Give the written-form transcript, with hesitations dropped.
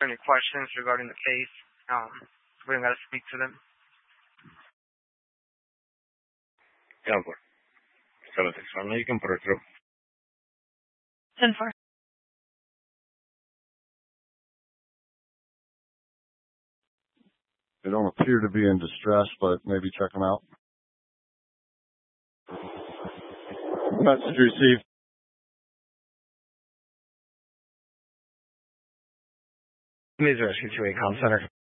Any questions regarding the case? We're going to speak to them. Yeah, 761, you can put her through. 10-4. They don't appear to be in distress, but maybe check them out. Message received. Needs rescue to a comm center.